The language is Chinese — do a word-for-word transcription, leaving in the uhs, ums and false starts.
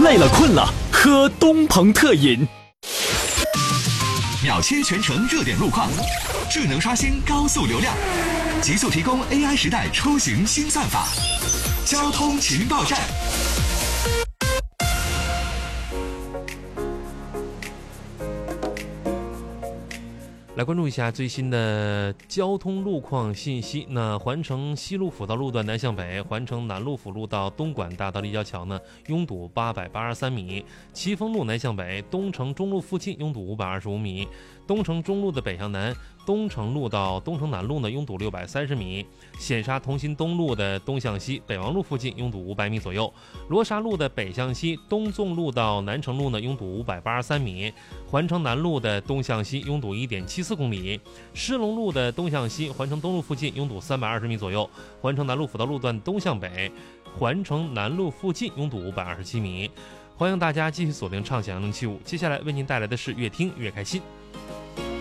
累了困了，喝东鹏特饮。 秒切全程热点路况，智能刷新高速流量，极速提供 A I 时代出行新算法。交通情报站。 来关注一下最新的交通路况信息。那环城西路辅道路段南向北，环城南路辅路到东莞大道立交桥呢拥堵八百八十三米，奇峰路南向北，东城中路附近拥堵五百二十五米，东城中路的北向南，东城路到东城南路呢拥堵六百三十米，显沙同心东路的东向西，北王路附近拥堵五百米左右，罗沙路的北向西，东纵路到南城路呢拥堵五百八十三米，环城南路的东向西拥堵 一点七四公里，狮龙路的东向西，环城东路附近拥堵三百二十米左右，环城南路辅道路段东向北，环城南路附近拥堵五百二十七米。欢迎大家继续锁定畅享零七五，接下来为您带来的是越听越开心。